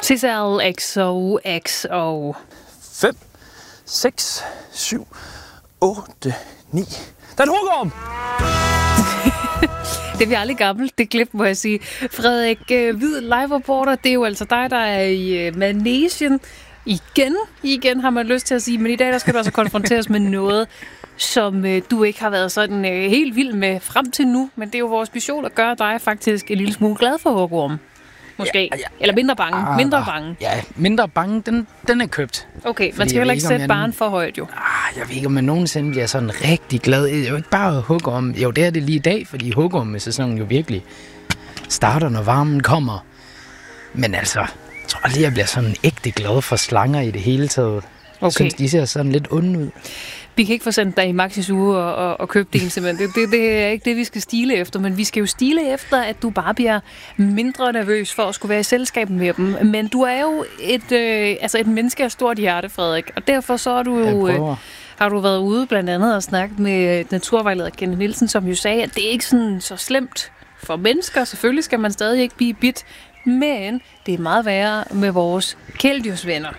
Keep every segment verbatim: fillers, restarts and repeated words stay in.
C C L X O X O. fem, seks, syv, otte, ni. Der er en hugorm! Det bliver aldrig gammelt, det klip, må jeg sige. Frederik øh, Hvid, live-reporter, det er jo altså dig, der er i øh, Manesien. Igen, igen har man lyst til at sige, men i dag der skal du altså konfronteres med noget, som øh, du ikke har været sådan øh, helt vild med frem til nu. Men det er jo vores mission at gøre dig faktisk en lille smule glad for hugorm. Måske. Ja, ja, ja. Eller mindre bange. Ah, mindre bange. Ja, mindre bange, den, den er købt. Okay, man skal heller ikke sætte barren for højt, jo. Ah, jeg ved ikke, om man nogensinde bliver sådan rigtig glad. Det er jo ikke bare hugorm. Jo, det er det lige i dag, fordi hugorm-sæsonen jo virkelig starter, når varmen kommer. Men altså, jeg tror lige, jeg bliver sådan ægte glad for slanger i det hele taget. Okay. Jeg synes, de ser sådan lidt onde ud. Vi kan ikke få sendt dig i Maxis uge og, og, og købe det en simpelthen. Det, det, det er ikke det, vi skal stile efter, men vi skal jo stile efter, at du bare bliver mindre nervøs for at skulle være i selskab med dem. Men du er jo et, øh, altså et menneske af stort hjerte, Frederik, og derfor så er du jo, øh, har du været ude blandt andet og snakket med naturvejleder Kenneth Nielsen, som jo sagde, at det er ikke sådan så slemt for mennesker. Selvfølgelig skal man stadig ikke blive bidt, men det er meget værre med vores kæledyrsvenner.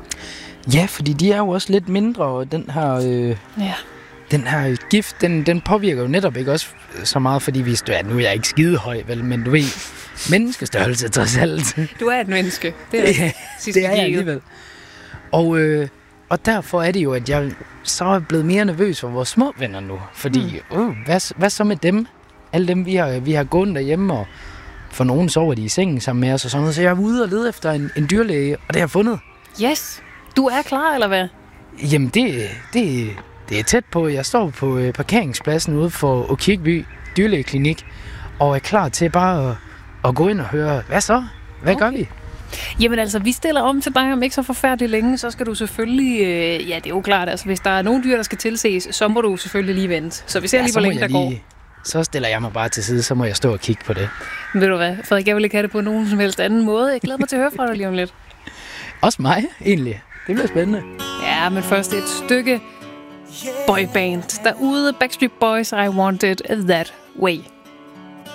Ja, fordi de er jo også lidt mindre, og den her, øh, ja. den her gift, den, den påvirker jo netop ikke også så meget, fordi vi ja, nu er jeg ikke skide høj, vel, men du ved, menneskestørrelse trods alt. Du er et menneske. Det er, ja, det er jeg alligevel. Og, øh, og derfor er det jo, at jeg så er blevet mere nervøs for vores små venner nu, fordi mm. øh, hvad, hvad så med dem? Alle dem, vi har, vi har gået derhjemme, og for nogen sover de i sengen sammen med os og sådan noget, så jeg er ude og lede efter en, en dyrlæge, og det har jeg fundet. Yes. Du er klar, eller hvad? Jamen, det, det, det er tæt på. Jeg står på øh, parkeringspladsen ude for Åkirkeby dyrlægeklinik, og er klar til bare at, at gå ind og høre, hvad så? Hvad okay. gør vi? Jamen altså, vi stiller om til dig om ikke så forfærdeligt længe, så skal du selvfølgelig, øh, ja, det er jo klart, altså hvis der er nogle dyr, der skal tilses, så må du selvfølgelig lige vente. Så vi ser ja, lige, hvor længe der lige, går. Så stiller jeg mig bare til side, så må jeg stå og kigge på det. Ved du hvad, Frederik, jeg vil ikke have det på nogen som helst anden måde. Jeg glæder mig til at høre fra dig lige om lidt. Også mig, egentlig. Det bliver spændende. Ja, men først et stykke boyband derude. Backstreet Boys, I Want It That Way.